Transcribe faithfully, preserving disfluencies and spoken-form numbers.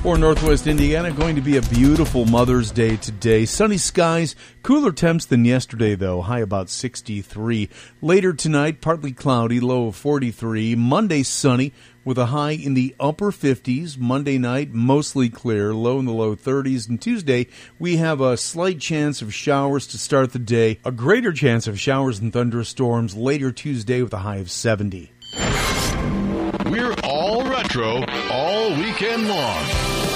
For Northwest Indiana, going to be a beautiful Mother's Day today. Sunny skies, cooler temps than yesterday, though. High about sixty-three. Later tonight, partly cloudy, low of forty-three. Monday, sunny, with a high in the upper fifties. Monday night, mostly clear, low in the low thirties. And Tuesday, we have a slight chance of showers to start the day. A greater chance of showers and thunderstorms later Tuesday with a high of seventy. We're all retro all weekend long.